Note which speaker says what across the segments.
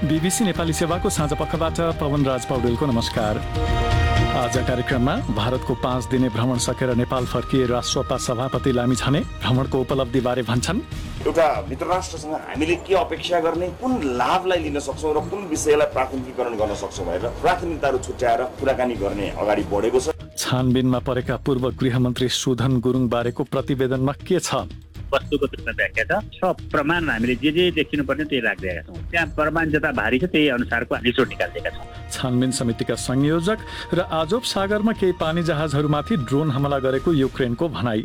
Speaker 1: BBC Nepali सेवाको साँझ पखबाट पवन राज पौडेलको नमस्कार। आज कार्यक्रममा भारतको 5 दिने भ्रमण सकेर नेपाल फर्किए राष्ट्रसभा सभापति लामिछाने भ्रमणको उपलब्धिबारे भन्छन्।
Speaker 2: एउटा मित्र राष्ट्रसँग हामीले के अपेक्षा गर्ने, कुन लाभलाई लिन सक्छौं र कुन विषयलाई प्राथमिकीकरण गर्न सक्छौं भनेर प्राथमिकताहरू छुट्याएर कुराकानी गर्ने अगाडि बढेको छ।
Speaker 1: छानबिनमा परेका पूर्व गृहमन्त्री सुधन गुरुङ बारेको प्रतिवेदनमा के छ?
Speaker 3: वस्तुको रूपमा व्याख्या छ, प्रमाण हामीले जे देखिनु पर्ने त्यही राखिरहेका छौँ। त्यहाँ प्रमाण जता भारी छ त्यही अनुसारको रिपोर्ट निकालिदिएका छौँ।
Speaker 1: छानबिन समितिका संयोजक र आजोब सागरमा केही पानी जहाजहरूमाथि ड्रोन हमला गरेको युक्रेनको भनाई।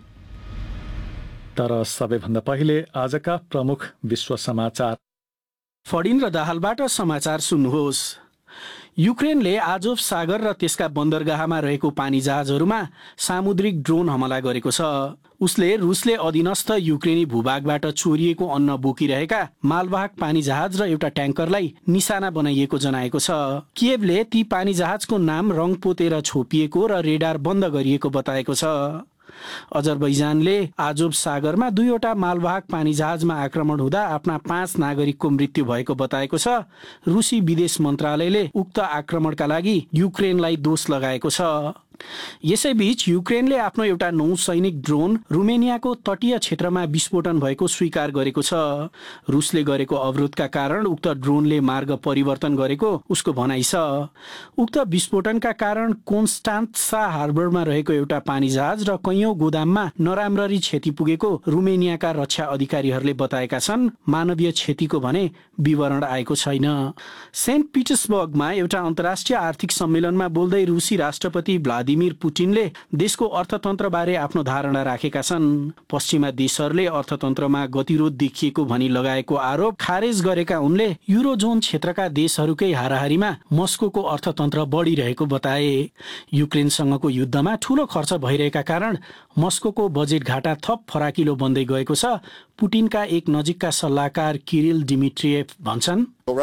Speaker 1: तर सबैभन्दा पहिले आजका प्रमुख विश्व समाचार।
Speaker 4: फडिन र दाहालबाट समाचार सुन्नुहोस्। युक्रेनले आजोब सागर र त्यसका बन्दरगाहमा रहेको पानी जहाजहरूमा सामुद्रिक ड्रोन हमला गरेको छ। उसले रुसले अधीनस्थ युक्रेनी भूभागबाट चोरिएको अन्न बोकिरहेका मालवाहक पानी जहाज र एउटा ट्याङ्करलाई निशाना बनाइएको जनाएको छ। किएभले ती पानी जहाजको नाम रङ पोतेर छोपिएको र रेडार बन्द गरिएको बताएको छ। अजरबैजानले आजोब सागरमा 2वटा मालवाहक पानी जहाजमा आक्रमण हुँदा आफ्ना 5 नागरिकको मृत्यु भएको बताएको छ। रुसी विदेश मन्त्रालयले उक्त आक्रमणका लागि युक्रेनलाई दोष लगाएको छ। यसैबीच युक्रेनले आफ्नो एउटा नौसैनिक ड्रोन रुमेनियाको तटीय क्षेत्रमा विस्फोटन भएको स्वीकार गरेको छ। रुसले गरेको अवरोधका कारण उक्त ड्रोनले मार्ग परिवर्तन गरेको उसको भनाइ छ। उक्त विस्फोटनका कारण कोन्स्टान्त्सा हार्बरमा रहेको एउटा पानी जहाज र कैयौं गोदाममा नराम्ररी क्षति पुगेको रुमेनियाका रक्षा अधिकारीहरूले बताएका छन्। मानवीय क्षतिको भने विवरण आएको छैन। सेन्ट पिटर्सबर्गमा एउटा अन्तर्राष्ट्रिय आर्थिक सम्मेलनमा बोल्दै रुसी राष्ट्रपति भ्लादिमिर पुटिनले देशको अर्थतन्त्रबारे आफ्नो धारणा राखेका छन्। पश्चिमा देशहरूले अर्थतन्त्रमा गतिरोध देखिएको भनी लगाएको आरोप खारेज गरेका उनले युरोजोन क्षेत्रका देशहरूकै हाराहारीमा मस्कोको अर्थतन्त्र बढिरहेको बताए। युक्रेनसँगको युद्धमा ठूलो खर्च भइरहेका कारण मस्कोको बजेट घाटा थप फराकिलो बन्दै गएको छ। पुटिनका एक नजिकका सल्लाहकार किरिल डिमिट्रिएभ भन्छन्,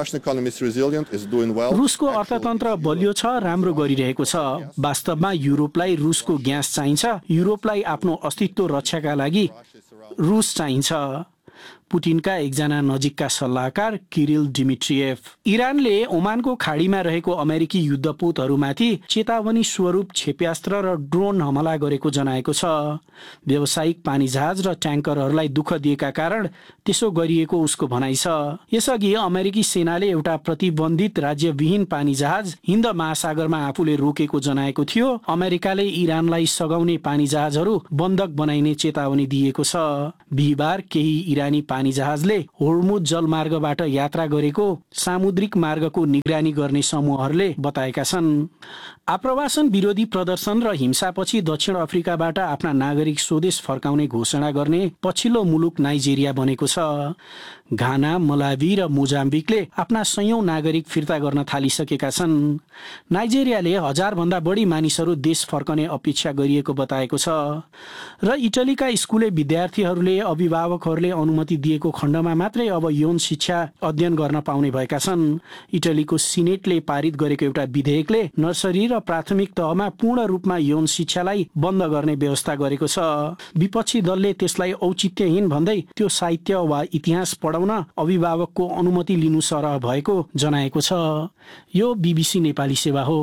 Speaker 4: रुसको अर्थतन्त्र बलियो छ, राम्रो गरिरहेको छ। वास्तवमा युरोपलाई रुसको ग्यास चाहिन्छ। युरोपलाई आफ्नो अस्तित्व रक्षाका लागि रुस चाहिन्छ। पुटिनका एकजना नजिकका सल्लाहकार किरिल डिमिट्रिएभ। इरानले ओमानको खाडीमा रहेको अमेरिकी युद्धपोतहरूमाथि चेतावनी स्वरूप क्षेप्यास्त्र र ड्रोन हमला गरेको जनाएको छ। व्यावसायिक पानी जहाज र ट्याङ्करहरूलाई दुःख दिएका कारण त्यसो गरिएको उसको भनाइ छ। यसअघि अमेरिकी सेनाले एउटा प्रतिबन्धित राज्यविहीन पानी जहाज हिन्द महासागरमा आफूले रोकेको जनाएको थियो। अमेरिकाले इरानलाई सघाउने पानी जहाजहरू बन्धक बनाइने चेतावनी दिएको छ। बिहिबार केही इरानी पानी जहाजले होर्मुज जलमार्गबाट यात्रा गरेको सामुद्रिक मार्गको निगरानी गर्ने समूहहरूले बताएका छन्। आप्रवासन विरोधी प्रदर्शन र हिंसापछि दक्षिण अफ्रिकाबाट आफ्ना नागरिक स्वदेश फर्काउने घोषणा गर्ने पछिल्लो मुलुक नाइजेरिया बनेको छ। घाना, मलावी र मोजाम्बिकले आफ्ना 100औं नागरिक फिर्ता गर्न थालिसकेका छन्। नाइजेरियाले 1000 भन्दा बढी मानिसहरू देश फर्कने अपेक्षा गरिएको बताएको छ। र इटलीका स्कुले विद्यार्थीहरूले अभिभावकहरूले अनुमति दिएको खण्डमा मात्रै अब यौन शिक्षा अध्ययन गर्न पाउने भएका छन्। इटलीको सिनेटले पारित गरेको एउटा विधेयकले नर्सरी र प्राथमिक तहमा पूर्ण रूपमा यौन शिक्षालाई बन्द गर्ने व्यवस्था गरेको छ। विपक्षी दलले त्यसलाई औचित्यहीन भन्दै त्यो साहित्य वा इतिहास पढाउन अभिभावकको अनुमति लिनु सरह भएको जनाएको छ। यो बीबीसी नेपाली सेवा हो।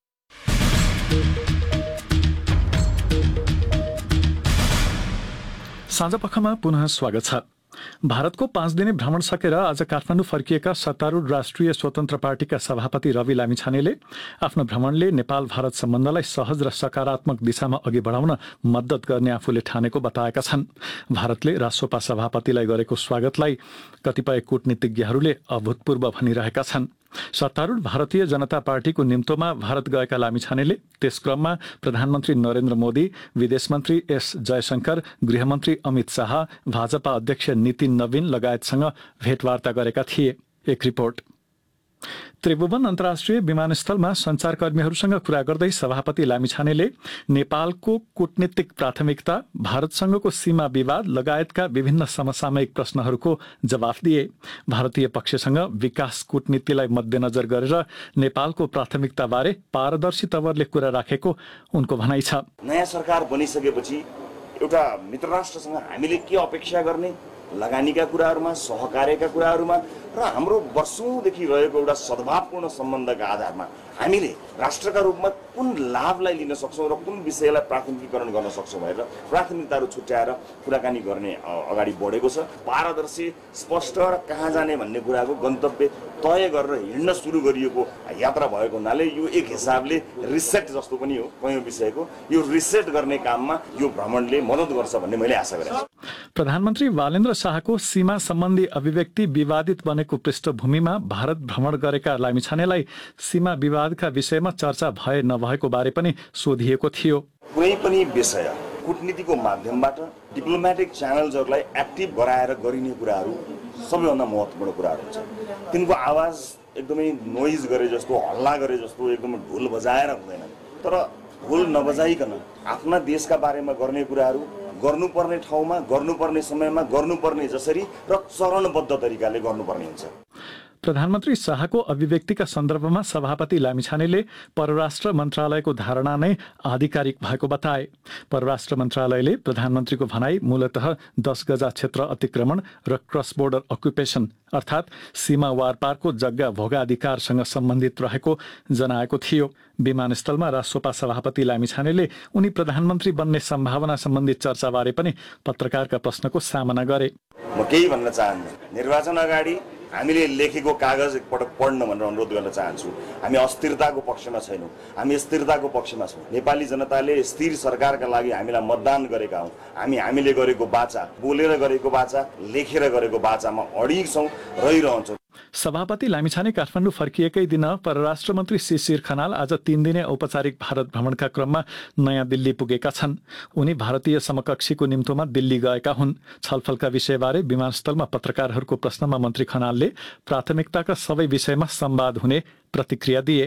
Speaker 1: साँझपखमा पुनः स्वागत छ। भारतको 5 दिने भ्रमण सकेर आज काठमाडौँ फर्किएका सत्तारूढ राष्ट्रिय स्वतन्त्र पार्टीका सभापति रवि लामिछानेले आफ्नो भ्रमणले नेपाल भारत सम्बन्धलाई सहज र सकारात्मक दिशामा अघि बढाउन मद्दत गर्ने आफूले ठानेको बताएका छन्। भारतले राष्ट्रसभा सभापतिलाई गरेको स्वागतलाई कतिपय कूटनीतिज्ञहरूले अभूतपूर्व भनिरहेका छन्। सत्तारूढ भारतीय जनता पार्टीको निम्तोमा भारत गएका लामिछानेले त्यस क्रममा प्रधानमन्त्री नरेन्द्र मोदी, विदेश मन्त्री एस जयशंकर, गृहमन्त्री अमित शाह, भाजपा अध्यक्ष नितिन नवीन लगायतसँग भेटवार्ता गरेका थिए। एक रिपोर्ट। त्रिभुवन अन्तर्राष्ट्रिय विमानस्थलमा सञ्चारकर्मीहरूसँग कुरा गर्दै सभापति लामिछानेले नेपालको कूटनीतिक प्राथमिकता, भारतसँगको सीमा विवाद लगायतका विभिन्न समसामयिक प्रश्नहरूको जवाफ दिए। भारतीय पक्षसँग विकास कूटनीतिलाई मध्यनजर गरेर नेपालको प्राथमिकताबारे पारदर्शी तवरले कुरा राखेको उनको भनाइ छ।
Speaker 2: नयाँ सरकार बनिसकेपछि एउटा मित्र राष्ट्रसँग हामीले के अपेक्षा गर्ने, लगानीका कुराहरूमा, सहकार्यका कुराहरूमा र हाम्रो वर्षौंदेखि रहेको एउटा सद्भावपूर्ण सम्बन्धका आधारमा हामीले राष्ट्रका रूपमा कुन लाभलाई लिन सक्छौँ र कुन विषयलाई प्राथमिकीकरण गर्न सक्छौँ भनेर प्राथमिकताहरू छुट्याएर कुराकानी गर्ने अगाडि बढेको छ। पारदर्शी, स्पष्ट र कहाँ जाने भन्ने कुराको गन्तव्य तय गरेर हिँड्न सुरु गरिएको यात्रा भएको हुनाले यो एक हिसाबले रिसेट जस्तो पनि हो कयौं विषयको। यो रिसेट गर्ने काममा यो भ्रमणले मद्दत गर्छ भन्ने मैले आशा गरेको छु।
Speaker 1: प्रधानमन्त्री वालेन्द्र शाहको सीमा सम्बन्धी अभिव्यक्ति विवादित बनेको पृष्ठभूमिमा भारत भ्रमण गरेका लामिछानेलाई सीमा विवादका विषयमा चर्चा भए नभएको बारे पनि सोधिएको थियो।
Speaker 2: कुनै पनि विषय कूटनीतिको माध्यमबाट डिप्लोमेटिक च्यानल्सहरूलाई एक्टिभ गराएर गरिने कुराहरू सबैभन्दा महत्त्वपूर्ण कुराहरू हुन्छ। तिनको आवाज एकदमै नोइज गरे जस्तो, हल्ला गरे जस्तो एकदमै ढोल बजाएर हुँदैन, तर ढोल नबजाइकन आफ्ना देशका बारेमा गर्ने कुराहरू गर्नुपर्ने ठाउँमा, गर्नुपर्ने समयमा, गर्नुपर्ने जसरी र चरणबद्ध तरिकाले गर्नुपर्ने हुन्छ।
Speaker 1: प्रधानमन्त्री शाहको अभिव्यक्तिका सन्दर्भमा सभापति लामिछानेले परराष्ट्र मन्त्रालयको धारणा नै आधिकारिक भएको बताए। परराष्ट्र मन्त्रालयले प्रधानमन्त्रीको भनाई मूलतः 10 गजा क्षेत्र अतिक्रमण र क्रस बोर्डर अक्युपेसन अर्थात् सीमा वारपारको जग्गा भोगाधिकारसँग सम्बन्धित रहेको जनाएको थियो। विमानस्थलमा राष्ट्रपा सभापति लामिछानेले उनी प्रधानमन्त्री बन्ने सम्भावना सम्बन्धी चर्चाबारे पनि पत्रकारका प्रश्नको सामना गरे।
Speaker 2: म केही भन्न चाहन्न। निर्वाचन अगाडि हामीले लेखेको कागज एकपटक पढ्न भनेर अनुरोध गर्न चाहन्छु। हामी अस्थिरताको पक्षमा छैनौँ, हामी स्थिरताको पक्षमा छौँ। नेपाली जनताले स्थिर सरकारका लागि हामीलाई मतदान गरेका हौँ। हामीले गरेको वाचा, बोलेर गरेको वाचा, लेखेर गरेको वाचामा अडिग छौँ, रहिरहन्छौँ।
Speaker 1: सभापति लामिछाने काठमाडौँ फर्किएकै दिन परराष्ट्र मन्त्री शिशिर खनाल आज 3 दिने औपचारिक भारत भ्रमणका क्रममा नयाँ दिल्ली पुगेका छन्। उनी भारतीय समकक्षीको निम्तोमा दिल्ली गएका हुन्। छलफलका विषयबारे विमानस्थलमा पत्रकारहरूको प्रश्नमा मन्त्री खनालले प्राथमिकताका सबै विषयमा संवाद हुने प्रतिक्रिया दिए।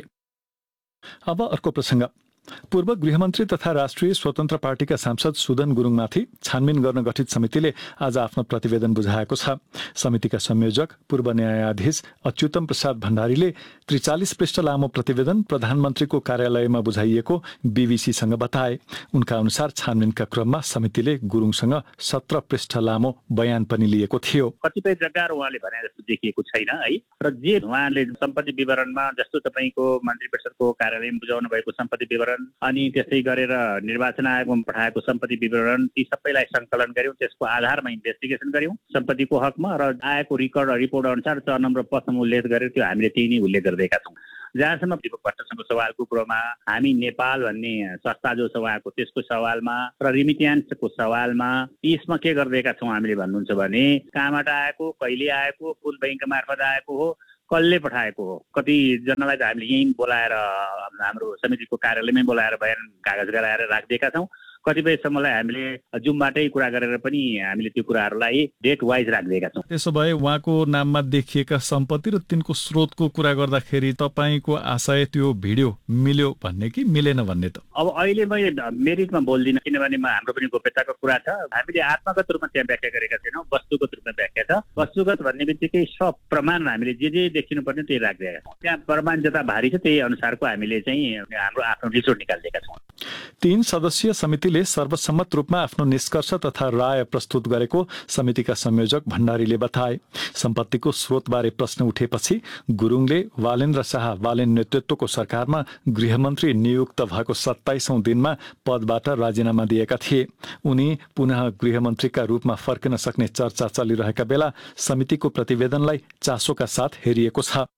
Speaker 1: अब अर्को प्रसङ्ग। पूर्व गृहमन्त्री तथा राष्ट्रिय स्वतन्त्र पार्टीका सांसद सुदन गुरुङमाथि छानबिन गर्न गठित समितिले आज आफ्नो प्रतिवेदन बुझाएको छ। समितिका संयोजक पूर्व न्यायाधीश अच्युतम प्रसाद भण्डारीले 43 पृष्ठ लामो प्रतिवेदन प्रधानमन्त्रीको कार्यालयमा बुझाइएको बीबीसीसँग बताए। उनका अनुसार छानबिनका क्रममा समितिले गुरुङसँग 17 पृष्ठ लामो बयान पनि लिएको थियो।
Speaker 3: कतिपय जग्गाहरू उहाँले भने जस्तो देखिएको छैन है, र जे उहाँले सम्पत्ति विवरणमा जस्तो तपाईँको मन्त्री परिषदको कार्यालयमा बुझाउनु भएको सम्पत्ति विवरण अनि त्यसै गरेर निर्वाचन आयोगमा पठाएको सम्पत्ति विवरण, ती सबैलाई सङ्कलन गर्यौँ। त्यसको आधारमा इन्भेस्टिगेसन गर्यौँ सम्पत्तिको हकमा, र आएको रिपोर्ट अनुसार 4 नम्बर पदमा उल्लेख गरेर त्यो हामीले त्यही नै उल्लेख गरिदिएका छौँ। जहाँसम्म दीपक भट्टसँग सवालको कुरोमा हामी नेपाल भन्ने संस्था जो छ उहाँको त्यसको सवालमा र रिमिट्यान्सको सवालमा यसमा के गरिदिएका छौँ हामीले भन्नुहुन्छ भने कहाँबाट आएको, कहिले आएको, कुन बैंक मार्फत आएको हो, कसले पठाएको हो, कतिजनालाई त हामीले यहीँ बोलाएर हाम्रो समितिको कार्यालयमै बोलाएर बयान कागज गराएर राखिदिएका छौँ। कतिपयसम्मलाई हामीले जुमबाटै कुरा गरेर पनि हामीले त्यो कुराहरूलाई डेट वाइज राखिदिएका छौँ।
Speaker 1: त्यसो भए उहाँको नाममा देखिएका सम्पत्ति र तिनको स्रोतको कुरा गर्दाखेरि तपाईँको आशय त्यो भिडियो मिल्यो भन्ने कि मिलेन भन्ने त
Speaker 3: अब अहिले मैले मेरिटमा बोल्दिनँ, किनभने हाम्रो पनि गोप्यताको कुरा छ। हामीले आत्मगत रूपमा त्यहाँ व्याख्या गरेका छैनौँ, वस्तुगत रूपमा व्याख्या छ। वस्तुगत भन्ने बित्तिकै सब प्रमाण हामीले जे देखिनुपर्ने त्यही राखिदिएका छौँ। त्यहाँ प्रमाण जता भारी छ त्यही अनुसारको हामीले चाहिँ हाम्रो आफ्नो रिपोर्ट निकालिदिएका छौँ।
Speaker 1: 3 सदस्यीय समितिले सर्वसम्मत रूपमा आफ्नो निष्कर्ष तथा राय प्रस्तुत गरेको समितिका संयोजक भण्डारीले बताए। सम्पत्तिको स्रोतबारे प्रश्न उठेपछि गुरुङले वालेन्द्र शाह वालेन नेतृत्वको सरकारमा गृहमन्त्री नियुक्त भएको 27औं दिनमा पदबाट राजीनामा दिएका थिए। उनी पुनः गृहमन्त्रीका रूपमा फर्किन सक्ने चर्चा चलिरहेका बेला समितिको प्रतिवेदनलाई चासोका साथ हेरिएको छ।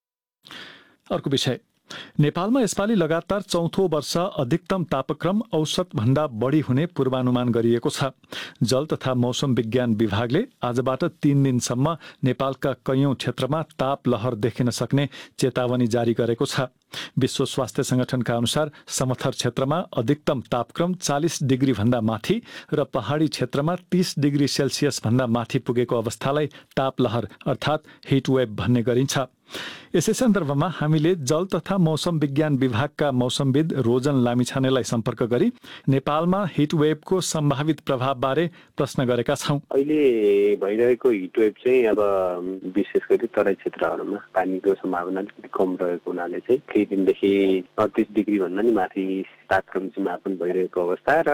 Speaker 1: अर्को विषय। नेपालमा यसपालि लगातार 4थो वर्ष अधिकतम तापक्रम औसत भन्दा बढी हुने पूर्वानुमान गरिएको छ। जल तथा मौसम विज्ञान विभागले आजबाट 3 दिनसम्म नेपालका कैयौं क्षेत्रमा ताप लहर देखिन सक्ने चेतावनी जारी गरेको छ। विश्व स्वास्थ्य संगठनका अनुसार समथर क्षेत्रमा अधिकतम तापक्रम 40 डिग्री भन्दा माथि र पहाडी क्षेत्रमा 30 डिग्री सेल्सियस भन्दा माथि पुगेको अवस्थालाई ताप लहर अर्थात् हिट वेभ भन्ने गरिन्छ। यसै सन्दर्भमा हामीले जल तथा मौसम विज्ञान विभागका मौसमविद रोजन लामिछानेलाई सम्पर्क गरी नेपालमा हिट वेभको सम्भावित प्रभावबारे प्रश्न गरेका छौं।
Speaker 5: अहिले भइरहेको हिट वेभ चाहिँ अब विशेष गरी तराई क्षेत्रहरूमा पानीको सम्भावना अलिकति कम रहेको हुनाले चाहिँ केही दिनदेखि 38 डिग्री भन्दा नि माथि तापक्रम चाहिँ मापन भइरहेको अवस्था र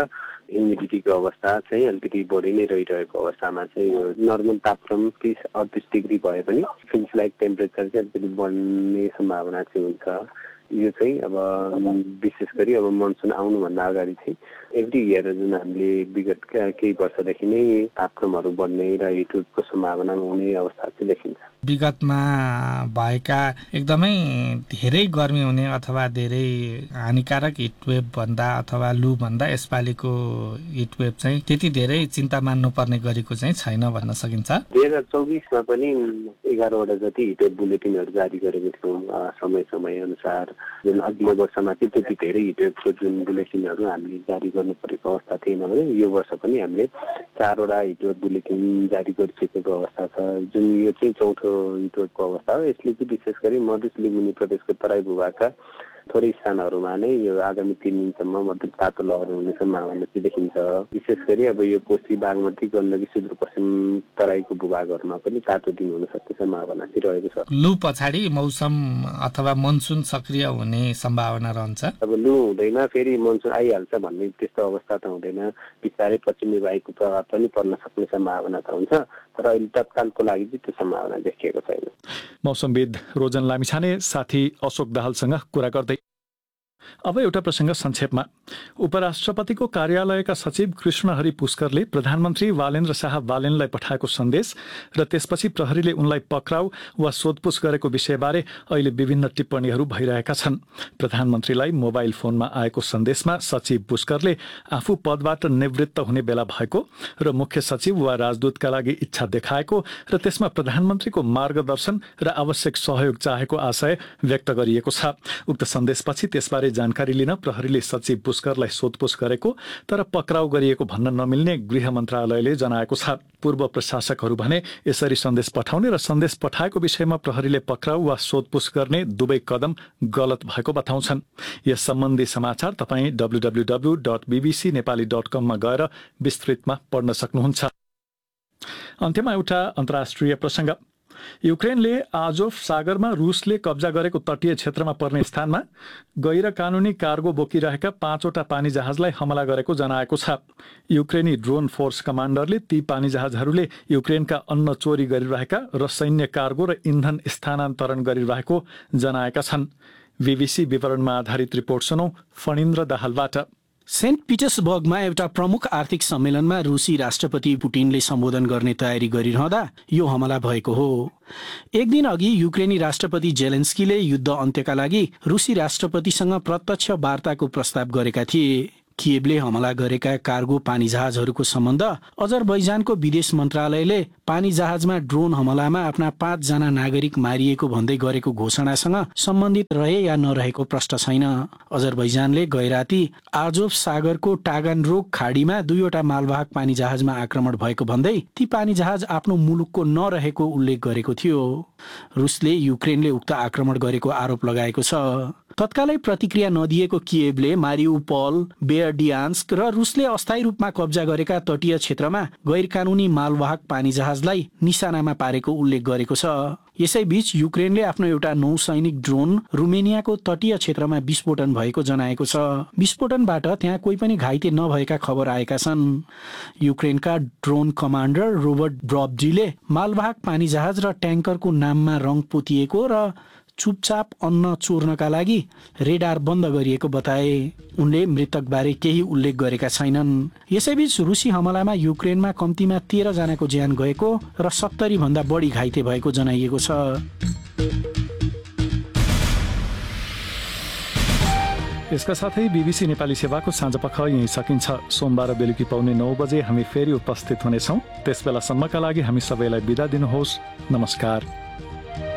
Speaker 5: ह्युमिडिटीको अवस्था चाहिँ अलिकति बढी नै रहिरहेको अवस्थामा चाहिँ यो नर्मल तापक्रम 30-38 डिग्री भए पनि फिल्स लाइक टेम्परेचर चाहिँ अलिकति बढ्ने सम्भावना चाहिँ हुन्छ। यो चाहिँ अब विशेष गरी अब मनसुन आउनुभन्दा अगाडि चाहिँ एभ्री इयर जुन हामीले विगत केही वर्षदेखि नै तापक्रमहरू बढ्ने र हिटवेभको सम्भावना हुने अवस्था चाहिँ देखिन्छ।
Speaker 6: विगतमा भएका एकदमै धेरै गर्मी हुने अथवा धेरै हानिकारक हिटवेभ भन्दा अथवा लु भन्दा यसपालिको हिटवेभ चाहिँ त्यति धेरै चिन्ता मान्नुपर्ने गरेको चाहिँ छैन भन्न सकिन्छ।
Speaker 5: 2024मा पनि 11वटा जति हिटवेभ बुलेटिनहरू जारी गरेको थियौँ समय अनुसार। जुन अघिल्लो वर्षमा चाहिँ त्यति धेरै हिटवेभको जुन बुलेटिनहरू हामीले जारी गर्नु परेको अवस्था थिएन भने यो वर्ष पनि हामीले 4वटा हिटवेभ बुलेटिन जारी गरिसकेको अवस्था छ। जुन यो चाहिँ चौथो हिटवेभको अवस्था हो। यसले चाहिँ विशेष गरी मधेस लिम्बुनी प्रदेशको तराई भूभागका थोरै स्थानहरूमा नै यो आगामी 3 दिनसम्म मध्यम तातो लहर हुने सम्भावना चाहिँ देखिन्छ। विशेष गरी अब यो कोशी बागमती गण्डकी सुदूरपश्चिम तराईको भूभागहरूमा पनि तातो दिन हुन सक्ने सम्भावना चाहिँ रहेको छ।
Speaker 6: लु पछाडि मौसम अथवा मनसुन सक्रिय हुने सम्भावना रहन्छ।
Speaker 5: अब लु हुँदैन फेरि मनसुन आइहाल्छ भन्ने त्यस्तो अवस्था त हुँदैन। बिस्तारै पश्चिमी वायुको प्रभाव पनि पर्न सक्ने सम्भावना त हुन्छ, तर अहिले तत्कालको लागि चाहिँ त्यो सम्भावना देखिएको छैन।
Speaker 1: मौसमविद रोजन लामिछाने साथी अशोक दाहालसँग कुरा गर्दै। अब एउटा प्रसङ्ग संक्षेपमा। उपराष्ट्रपतिको कार्यालयका सचिव कृष्णहरि पुष्करले प्रधानमन्त्री वालेन्द्र शाह बालेनलाई पठाएको सन्देश र त्यसपछि प्रहरीले उनलाई पक्राउ वा सोधपुछ गरेको विषयबारे अहिले विभिन्न टिप्पणीहरू भइरहेका छन्। प्रधानमन्त्रीलाई मोबाइल फोनमा आएको सन्देशमा सचिव पुष्करले आफू पदबाट निवृत्त हुने बेला भएको र मुख्य सचिव वा राजदूतका लागि इच्छा देखाएको र त्यसमा प्रधानमन्त्रीको मार्गदर्शन र आवश्यक सहयोग चाहेको आशय व्यक्त गरिएको छ। उक्त सन्देशपछि त्यसबारे जानकारी लिन प्रहरीले सचिव पुष्करलाई सोधपुछ गरेको तर पक्राउ गरिएको भन्न नमिल्ने गृह मन्त्रालयले जनाएको छ। पूर्व प्रशासकहरू भने यसरी सन्देश पठाउने र सन्देश पठाएको विषयमा प्रहरीले पक्राउ वा सोधपुछ गर्ने दुवै कदम गलत भएको बताउँछन्। यस सम्बन्धी समाचार तपाईँ www.bbcnepali.com मा गएर विस्तृतमा पढ्न सक्नुहुन्छ। अन्त्यमा एउटा अन्तर्राष्ट्रिय प्रसङ्ग। युक्रेनले आजोफ सागरमा रुसले कब्जा गरेको तटीय क्षेत्रमा पर्ने स्थानमा गैर कानुनी कार्गो बोकिरहेका 5वटा पानी जहाजलाई हमला गरेको जनाएको छ। युक्रेनी ड्रोन फोर्स कमान्डरले ती पानी जहाजहरूले युक्रेनका अन्न चोरी गरिरहेका र सैन्य कार्गो र इन्धन स्थानान्तरण गरिरहेको जनाएका छन्। बीबीसी विवरणमा आधारित रिपोर्ट सुनौ फणिन्द्र दाहालबाट।
Speaker 4: सेन्ट पिटर्सबर्गमा एउटा प्रमुख आर्थिक सम्मेलनमा रुसी राष्ट्रपति पुटिनले सम्बोधन गर्ने तयारी गरिरहँदा यो हमला भएको हो। एक दिन अघि युक्रेनी राष्ट्रपति जेलेन्स्कीले युद्ध अन्त्यका लागि रुसी राष्ट्रपतिसँग प्रत्यक्ष वार्ताको प्रस्ताव गरेका थिए। किएभले हमला गरेका कार्गो पानी जहाजहरूको सम्बन्ध अजरबैजानको विदेश मन्त्रालयले पानी जहाजमा ड्रोन हमलामा आफ्ना 5 जना नागरिक मारिएको भन्दै गरेको घोषणासँग सम्बन्धित रहे या नरहेको प्रश्न छैन। अजरबैजानले गैराती आजोफ सागरको टागानरोग खाडीमा 2वटा मालवाहक पानी जहाजमा आक्रमण भएको भन्दै ती पानी जहाज आफ्नो मुलुकको नरहेको उल्लेख गरेको थियो। रुसले युक्रेनले उक्त आक्रमण गरेको आरोप लगाएको छ। तत्कालै प्रतिक्रिया नदिएको किएभले मारिउपोल, बेयरडियान्स्क र रुसले अस्थायी रूपमा कब्जा गरेका तटीय क्षेत्रमा गैर कानुनी मालवाहक पानी जहाजलाई निशानामा पारेको उल्लेख गरेको छ। यसैबीच युक्रेनले आफ्नो एउटा नौसैनिक ड्रोन रुमेनियाको तटीय क्षेत्रमा विस्फोटन भएको जनाएको छ। विस्फोटनबाट त्यहाँ कोही पनि घाइते नभएका खबर आएका छन्। युक्रेनका ड्रोन कमान्डर रोबर्ट ब्रब्जीले मालवाहक पानी जहाज र ट्याङ्करको नाममा रङ पोतिएको र चुपचाप अन्न चोर्नका लागि रेडार बन्द गरिएको बताए। उनले मृतकबारे केही उल्लेख गरेका छैनन्। यसैबीच रुसी हमलामा युक्रेनमा कम्तीमा 13 जनाको ज्यान गएको र 70 भन्दा बढी घाइते भएको जनाइएको छ।
Speaker 1: यसका साथै बीबीसी नेपाली सेवाको साँझपख यही सकिन्छ। सोमबार बेलुकी पाउने 9 बजे हामी फेरि उपस्थित हुनेछौँ। त्यसबेलासम्मका लागि हामी सबैलाई बिदा दिनुहोस्। नमस्कार।